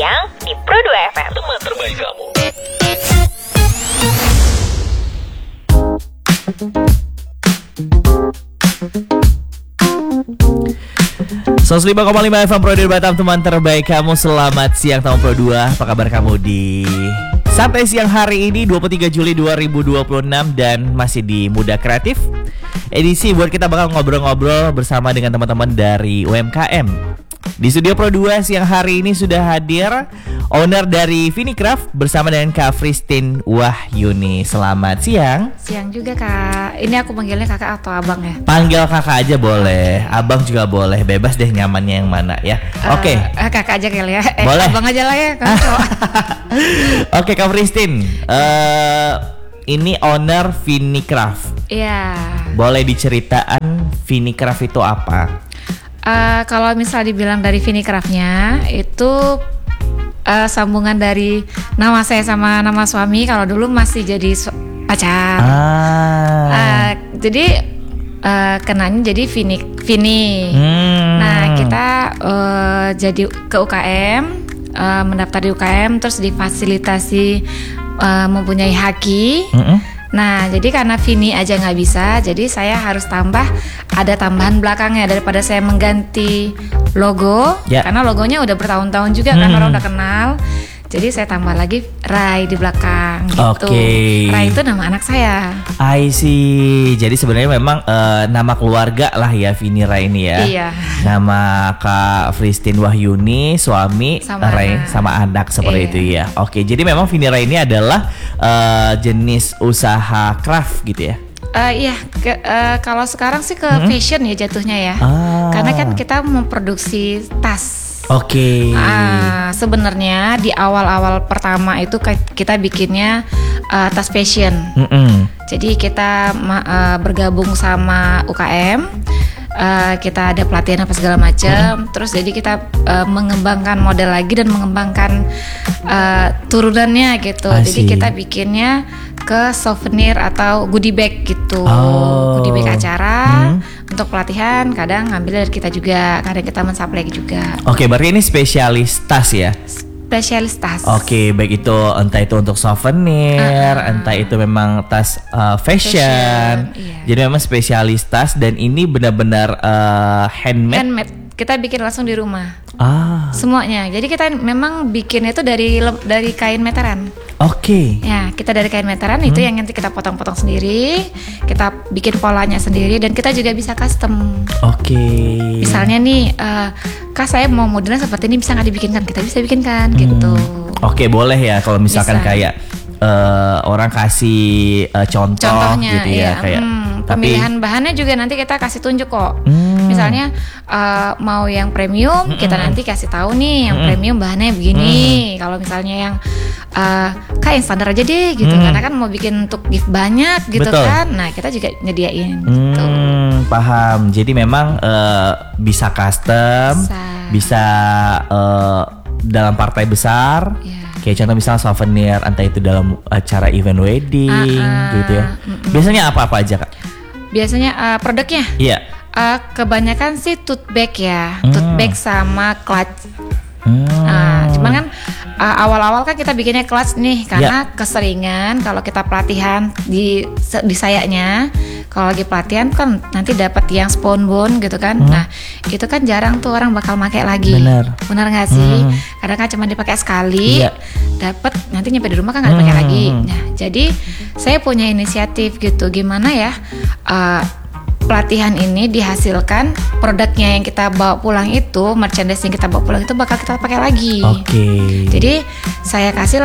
siang di Pro 2 FM. Teman terbaik kamu. Sos 5,5 FM Pro 2 Batam, teman terbaik kamu. Selamat siang teman Pro 2. Apa kabar kamu di santai siang hari ini 23 Juli 2026 dan masih di Muda Kreatif. Edisi buat kita bakal ngobrol-ngobrol bersama dengan teman-teman dari UMKM. Di studio Pro 2 siang hari ini sudah hadir owner dari Vinicraft bersama dengan Kak Christine Wahyuni. Selamat siang. Siang juga Kak. Ini aku panggilnya kakak atau abang ya? Panggil kakak aja boleh, abang juga boleh, bebas deh nyamannya yang mana ya. Oke. Kakak aja kali ya. Boleh. Abang aja lah ya. Oke Kak Christine, ini owner Vinicraft. Iya. Boleh diceritain Vinicraft itu apa? Kalau misal dibilang dari Vinicraftnya itu sambungan dari nama saya sama nama suami. Kalau dulu masih jadi pacar. Jadi kenanya jadi Vini. Nah kita jadi ke UKM, mendaftar di UKM, terus difasilitasi mempunyai haki. Nah jadi karena Vini aja nggak bisa, jadi saya harus ada tambahan belakangnya daripada saya mengganti logo, karena logonya udah bertahun-tahun juga kan orang udah kenal. Jadi saya tambah lagi Rai di belakang gitu. Rai itu nama anak saya. I see. Jadi sebenarnya memang nama keluarga lah ya Vini Rai ini ya. Iya. Nama Kak Christine Wahyuni, suami sama Rai sama anak seperti itu ya. Oke, jadi memang Vini Rai ini adalah jenis usaha craft gitu ya. Iya, kalau sekarang sih ke fashion ya jatuhnya ya. Karena kan kita memproduksi tas. Sebenarnya di awal-awal pertama itu kita bikinnya tas fashion. Jadi kita bergabung sama UKM. Kita ada pelatihan apa segala macam. Terus jadi kita mengembangkan model lagi dan mengembangkan turunannya gitu. Jadi kita bikinnya ke souvenir atau goodie bag gitu. Goodie bag acara untuk pelatihan, kadang ngambil dari kita juga, kadang kita mensuplai juga. Oke, berarti ini spesialis tas ya? Spesialis tas. Oke, baik itu entah itu untuk souvenir, entah itu memang tas fashion. Iya. Jadi memang spesialis tas dan ini benar-benar handmade. Kita bikin langsung di rumah. Semuanya. Jadi kita memang bikinnya itu dari kain meteran. Ya, kita dari kain meteran itu yang nanti kita potong-potong sendiri, kita bikin polanya sendiri dan kita juga bisa custom. Misalnya nih, Kak saya mau modelnya seperti ini, bisa nggak dibikinkan? Kita bisa bikinkan gitu. Boleh ya kalau misalkan bisa. Kayak orang kasih contohnya gitu ya, kayak pemilihan bahannya juga nanti kita kasih tunjuk kok. Misalnya mau yang premium, kita nanti kasih tahu nih yang premium bahannya begini. Kalau misalnya yang Kak yang standar aja deh gitu, karena kan mau bikin untuk gift banyak gitu. Betul. Kan. Nah kita juga nyediain gitu. Paham. Jadi memang bisa custom, bisa dalam partai besar. Kayak contoh misalnya souvenir, entah itu dalam acara event wedding gitu ya. Biasanya apa aja Kak? Biasanya produknya? Iya. Kebanyakan sih tote bag ya, tote bag sama clutch. Cuman kan awal-awal kan kita bikinnya clutch nih karena keseringan kalau kita pelatihan di sayanya. Kalau lagi pelatihan kan nanti dapat yang spawn bone gitu kan. Nah itu kan jarang tuh orang bakal pakai lagi. Bener nggak sih? Kadang kan cuma dipakai sekali, dapat nanti nyampe di rumah kan nggak dipakai lagi. Nah jadi saya punya inisiatif gitu, gimana ya pelatihan ini dihasilkan produknya yang kita bawa pulang itu, merchandise yang kita bawa pulang itu bakal kita pakai lagi. Jadi saya kasih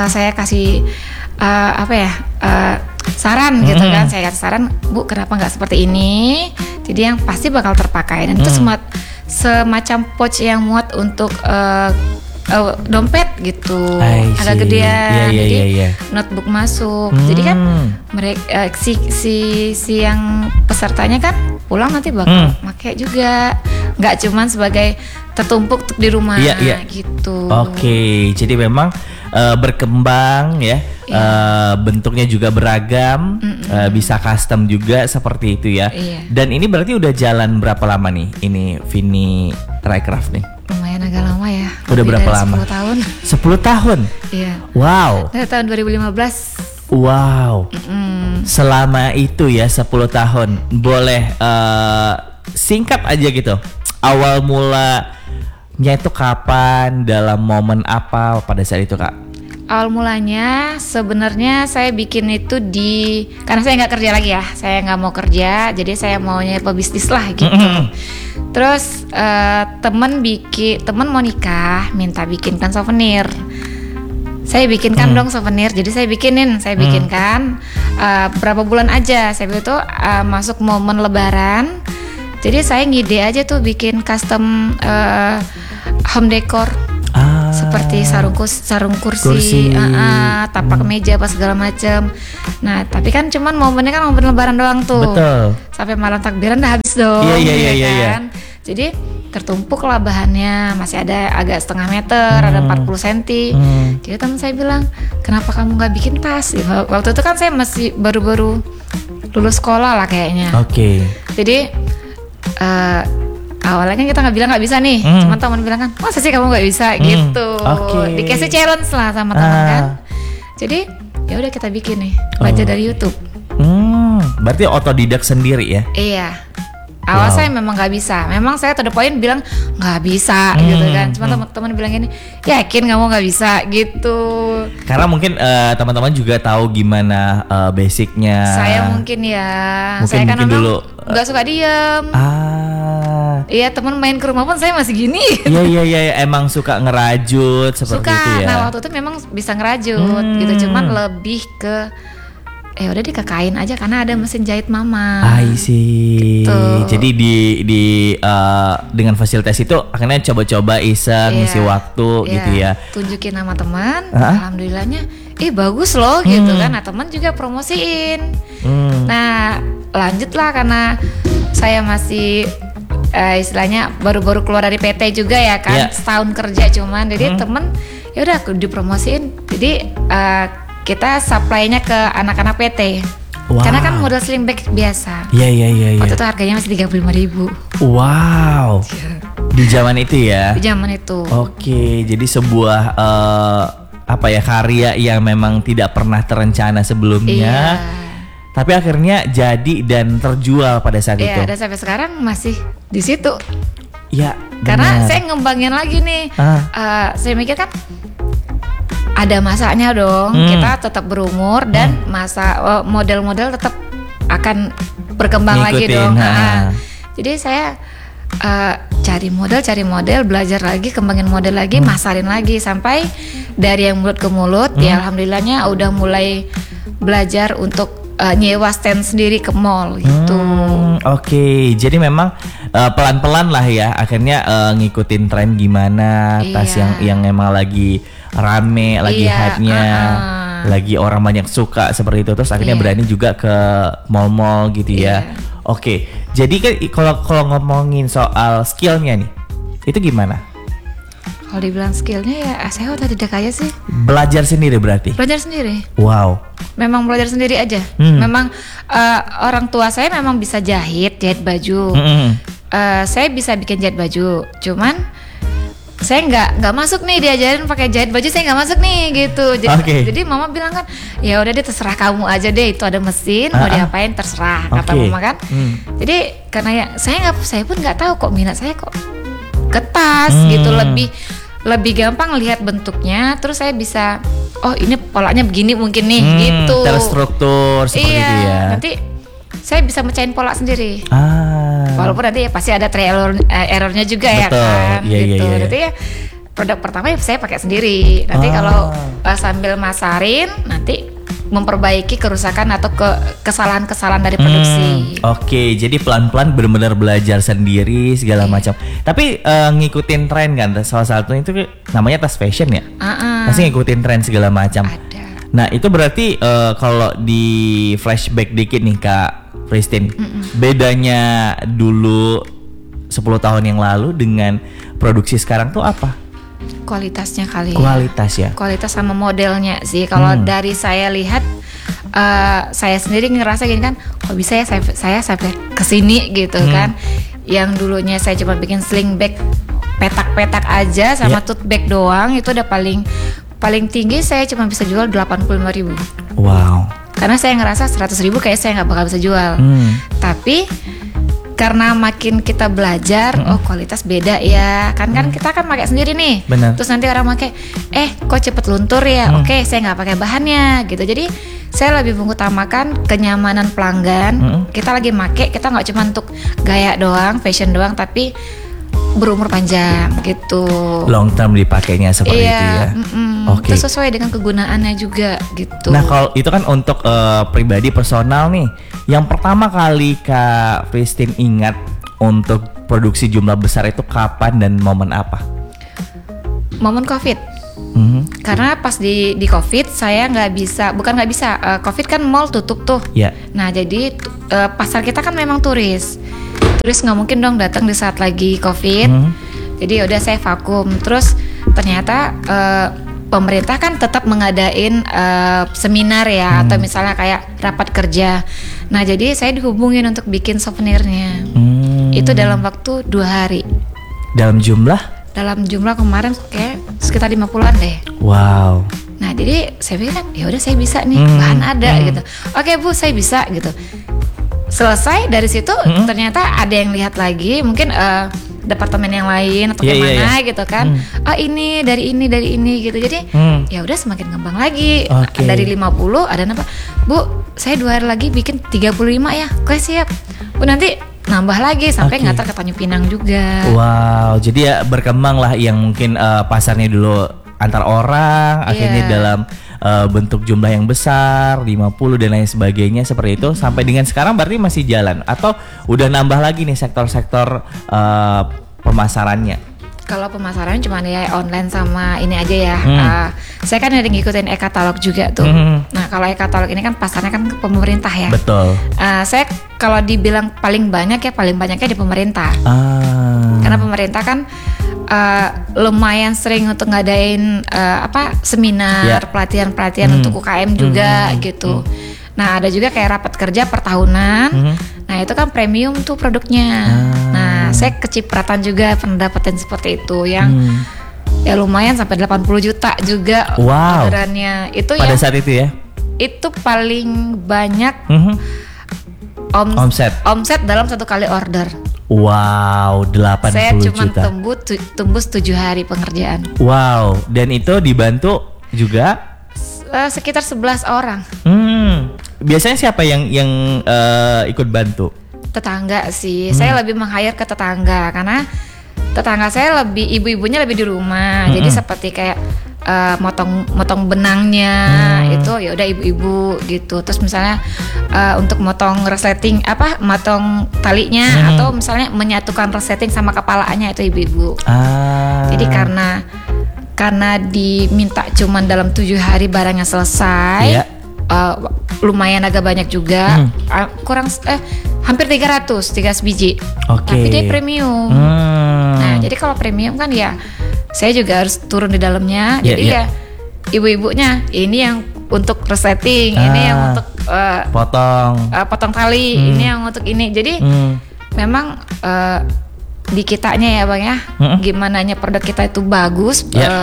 saran gitu kan, saya kasih saran, Bu kenapa nggak seperti ini, jadi yang pasti bakal terpakai dan itu semacam pouch yang muat untuk dompet gitu, agak gedean, jadi notebook masuk, jadi kan mereka si yang pesertanya kan pulang nanti bakal pakai juga, nggak cuman sebagai tertumpuk di rumah gitu. Jadi memang berkembang ya, bentuknya juga beragam, bisa custom juga seperti itu ya. Dan ini berarti udah jalan berapa lama nih ini Vini Rai Craft nih? Lumayan lumayan agak lama ya. Udah Lebih berapa dari lama? 10 tahun. 10 tahun? Iya. Wow. Dari tahun 2015. Wow. Selama itu ya 10 tahun. Boleh singkat aja gitu. Awal mulanya itu kapan, dalam momen apa pada saat itu, Kak? Awal mulanya sebenarnya saya bikin itu karena saya nggak kerja lagi ya, saya nggak mau kerja, jadi saya maunya pebisnis lah gitu. Terus temen mau nikah, minta bikinkan souvenir. Saya bikinkan dong souvenir, jadi saya bikinkan berapa bulan aja. Saya itu masuk momen Lebaran, jadi saya ngide aja tuh bikin custom home decor. Seperti sarung kursi. Tapak meja apa segala macam. Nah, tapi kan cuman momennya kan momen Lebaran doang tuh. Betul. Sampai malam takbiran udah habis dong. Iya. Jadi tertumpuk lah bahannya, masih ada agak setengah meter, ada 40 cm. Jadi teman saya bilang, kenapa kamu nggak bikin tas? Waktu itu kan saya masih baru-baru lulus sekolah lah kayaknya. Oke. Jadi awalnya kan kita nggak bisa nih, cuma teman bilang kan, masa sih kamu nggak bisa gitu. Dikasih challenge lah sama teman kan. Jadi ya udah kita bikin nih, belajar dari YouTube. Berarti otodidak sendiri ya? Iya. Awal saya memang nggak bisa. Memang saya to the point bilang nggak bisa gitu kan. Cuma teman-teman bilang gini, yakin kamu nggak bisa gitu. Karena mungkin teman-teman juga tahu gimana basicnya. Saya mungkin ya. Mungkin saya kan bikin dulu nggak suka diem. Iya, teman main ke rumah pun saya masih gini. Iya, emang suka ngerajut seperti itu ya. Nah, waktu itu memang bisa ngerajut gitu, cuman lebih ke udah deh ke kain aja karena ada mesin jahit mama. I see. Gitu. Jadi dengan fasilitas itu akhirnya coba-coba iseng ngisi waktu gitu ya. Tunjukin sama teman, alhamdulillahnya bagus loh gitu kan. Nah, teman juga promosiin. Nah, lanjutlah karena saya masih istilahnya baru-baru keluar dari PT juga ya kan, setahun kerja cuman, jadi temen ya udah dipromosiin, jadi kita supply-nya ke anak-anak PT. Karena kan model sling bag biasa. Iya. Waktu itu harganya masih 35.000. Wow. Di zaman itu ya. Di zaman itu. Oke, jadi sebuah karya yang memang tidak pernah terencana sebelumnya. Iya. Tapi akhirnya jadi dan terjual pada saat itu. Iya, dan sampai sekarang masih di situ. Iya. Karena saya ngembangin lagi nih. Saya mikir kan ada masanya dong. Kita tetap berumur dan masa model-model tetap akan berkembang lagi dong. Jadi saya cari model, belajar lagi, kembangin model lagi, masarin lagi sampai dari yang mulut ke mulut. Ya alhamdulillahnya udah mulai belajar untuk nyewa stand sendiri ke mall gitu. Oke, jadi memang pelan-pelan lah ya akhirnya ngikutin tren gimana tas yang emang lagi rame, lagi hype-nya, lagi orang banyak suka seperti itu, terus akhirnya berani juga ke mall-mall gitu ya. Oke, jadi kan kalau ngomongin soal skillnya nih, itu gimana? Kalau dibilang skillnya ya saya tidak aja sih. Belajar sendiri berarti? Belajar sendiri. Wow. Memang belajar sendiri aja. Memang orang tua saya memang bisa jahit baju. Saya bisa bikin jahit baju. Cuman saya nggak masuk nih diajarin pakai jahit baju, saya nggak masuk nih gitu. Jadi mama bilang kan, ya udah deh terserah kamu aja deh, itu ada mesin mau diapain terserah kata mama kan. Jadi karena ya saya pun nggak tahu kok minat saya kok ke tas gitu, lebih gampang lihat bentuknya, terus saya bisa ini polanya begini mungkin nih gitu. Terstruktur seperti itu ya. Nanti saya bisa mecahin pola sendiri. Walaupun nanti ya pasti ada errornya juga. Betul, ya kan. Gitu. Nanti ya produk pertama ya saya pakai sendiri. Nanti kalau sambil masarin nanti memperbaiki kerusakan atau kesalahan-kesalahan dari produksi. Oke, jadi pelan-pelan benar-benar belajar sendiri segala macam. Tapi ngikutin tren kan, salah satunya itu namanya tas fashion ya. Pasti ngikutin tren segala macam. Ada. Nah itu berarti kalau di flashback dikit nih Kak Christine, bedanya dulu 10 tahun yang lalu dengan produksi sekarang tuh apa? Kualitasnya kali. Kualitas ya. Kualitas sama modelnya sih. Kalau dari saya lihat, saya sendiri ngerasa gini kan, kok bisa ya saya sampai kesini gitu kan. Yang dulunya saya cuma bikin sling bag petak-petak aja sama tote bag doang itu udah paling tinggi saya cuma bisa jual 85.000. Wow. Karena saya ngerasa 100.000 kayak saya nggak bakal bisa jual. Tapi karena makin kita belajar, oh kualitas beda ya. Kan kita kan pakai sendiri nih. Benar. Terus nanti orang pakai, kok cepet luntur ya. Oke, saya nggak pakai bahannya gitu. Jadi saya lebih mengutamakan kenyamanan pelanggan. Kita lagi make, kita nggak cuma untuk gaya doang, fashion doang, tapi berumur panjang gitu. Long term dipakainya seperti itu ya. Oke. Itu sesuai dengan kegunaannya juga gitu. Nah kalau itu kan untuk pribadi personal nih. Yang pertama kali Kak Christine ingat untuk produksi jumlah besar itu kapan dan momen apa? Momen COVID. Karena pas di COVID saya nggak bisa, COVID kan mall tutup tuh. Ya. Nah jadi pasar kita kan memang turis nggak mungkin dong datang di saat lagi COVID. Jadi udah saya vakum. Terus ternyata pemerintah kan tetap mengadain seminar ya, atau misalnya kayak rapat kerja. Nah jadi saya dihubungin untuk bikin souvenirnya. Itu dalam waktu 2 hari. Dalam jumlah kemarin kayak sekitar 50-an deh. Wow. Nah jadi saya pikir kan ya udah saya bisa nih, bahan ada gitu. Oke Bu, saya bisa gitu. Selesai dari situ ternyata ada yang lihat lagi, mungkin departemen yang lain atau gimana gitu kan. Ini dari ini gitu. Jadi ya udah semakin ngembang lagi. Dari 50 ada apa? Bu, saya 2 hari lagi bikin 35 ya. Oke siap. Bu nanti nambah lagi sampai ngantar ke Tanjung Pinang juga. Wow, jadi ya berkembang lah yang mungkin pasarnya dulu antar orang, akhirnya dalam bentuk jumlah yang besar 50 dan lain sebagainya seperti itu. Sampai dengan sekarang berarti masih jalan atau udah nambah lagi nih sektor-sektor pemasarannya? Kalau pemasaran cuma ya online sama ini aja ya. Saya kan ada ngikutin e-katalog juga tuh. Nah kalau e-katalog ini kan pasarnya kan ke pemerintah ya. Betul. Saya kalau dibilang paling banyaknya di pemerintah. Karena pemerintah kan lumayan sering untuk ngadain seminar, pelatihan untuk UKM juga gitu. Nah ada juga kayak rapat kerja per tahunan. Nah itu kan premium tuh produknya. Nah saya kecipratan juga pernah dapetin seperti itu yang ya lumayan sampai 80 juta juga orderannya. Itu pada saat itu ya? Itu paling banyak omset dalam 1 kali order. Wow, 80 juta. Saya cuma tembus 7 hari pengerjaan. Wow, dan itu dibantu juga? Sekitar 11 orang. Biasanya siapa yang ikut bantu? Tetangga sih. Saya lebih meng-hire ke tetangga karena tetangga saya lebih ibu-ibunya lebih di rumah. Jadi seperti kayak motong benangnya itu ya udah ibu-ibu gitu. Terus misalnya untuk motong resleting motong talinya atau misalnya menyatukan resleting sama kepalanya itu ibu-ibu. Jadi karena diminta cuman dalam 7 hari barangnya selesai. Lumayan agak banyak juga. Hampir 300 biji. Tapi dia premium. Nah, jadi kalau premium kan ya saya juga harus turun di dalamnya. Jadi ya ibu-ibunya ini yang untuk resleting, ini yang untuk potong tali, ini yang untuk ini. Jadi memang di kitanya ya Bang ya, gimananya produk kita itu bagus,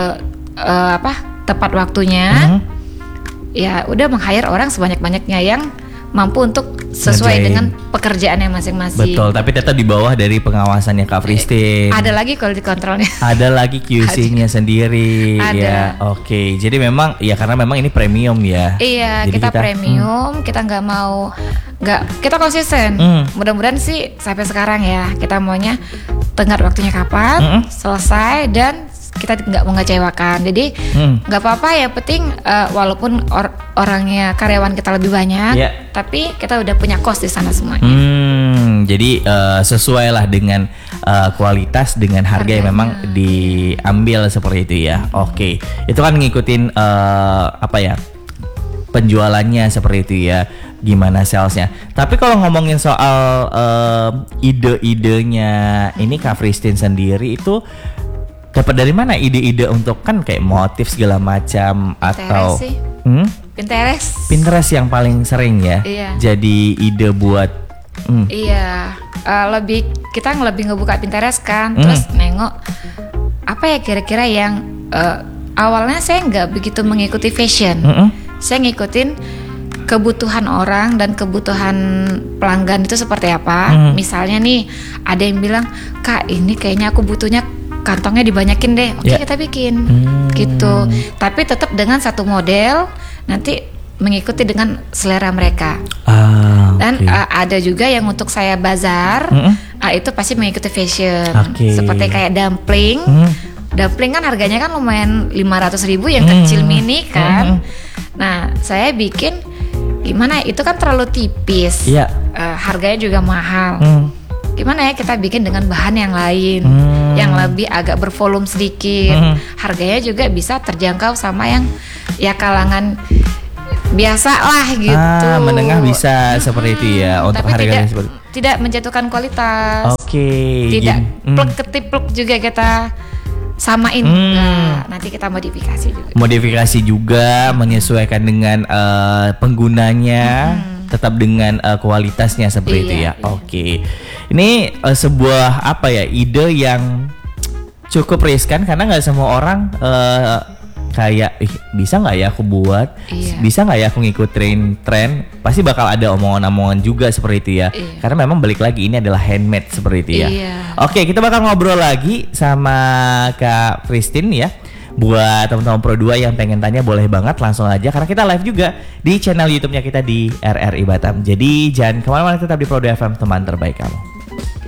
tepat waktunya. Ya udah meng-hire orang sebanyak-banyaknya yang mampu untuk sesuai dengan pekerjaannya masing-masing. Betul, tapi tetap di bawah dari pengawasannya Kak Christine. Ada lagi quality controlnya. Ada lagi QC-nya sendiri. Ada. Ya, oke. Jadi memang ya karena memang ini premium ya. Iya, jadi kita premium, kita kita konsisten. Mudah-mudahan sih sampai sekarang ya kita maunya tenggat waktunya kapan, selesai dan kita nggak mengecewakan. Jadi nggak apa-apa ya, penting walaupun orangnya karyawan kita lebih banyak, tapi kita udah punya cost di sana semuanya. Jadi sesuai lah dengan kualitas dengan harga yang memang diambil seperti itu ya. Oke, itu kan ngikutin penjualannya seperti itu ya, gimana salesnya. Tapi kalau ngomongin soal ide-idenya ini Kak Christine sendiri itu dapat dari mana ide-ide untuk kan kayak motif segala macam atau Pinterest yang paling sering ya. Iya. Jadi ide buat Iya, lebih kita lebih ngebuka Pinterest kan, terus nengok apa ya kira-kira yang awalnya saya nggak begitu mengikuti fashion, saya ngikutin kebutuhan orang dan kebutuhan pelanggan itu seperti apa. Misalnya nih ada yang bilang, Kak ini kayaknya aku butuhnya kantongnya dibanyakin deh, oke kita bikin gitu. Tapi tetap dengan satu model, nanti mengikuti dengan selera mereka. Dan ada juga yang untuk saya bazar, itu pasti mengikuti fashion. Seperti kayak dumpling. Dumpling kan harganya kan lumayan 500.000 yang kecil mini kan. Nah saya bikin gimana? Itu kan terlalu tipis. Harganya juga mahal. Gimana ya kita bikin dengan bahan yang lain, yang lebih agak bervolume sedikit. Harganya juga bisa terjangkau sama yang ya kalangan biasa lah gitu. Menengah bisa seperti itu ya untuk tapi harganya tidak menjatuhkan kualitas. Tidak plek ketiplek juga kita samain. Nah, nanti kita modifikasi juga menyesuaikan dengan penggunanya, tetap dengan kualitasnya seperti itu ya. Ini sebuah ide yang cukup riskan karena nggak semua orang kayak bisa nggak ya aku buat, bisa nggak ya aku ngikutin tren, pasti bakal ada omongan-omongan juga seperti itu ya. Karena memang balik lagi ini adalah handmade seperti itu ya. Oke, kita bakal ngobrol lagi sama Kak Christine ya. Buat teman-teman Pro 2 yang pengen tanya boleh banget langsung aja karena kita live juga di channel YouTube-nya kita di RRI Batam. Jadi jangan kemana-mana, tetap di Pro 2 FM, teman terbaik kamu.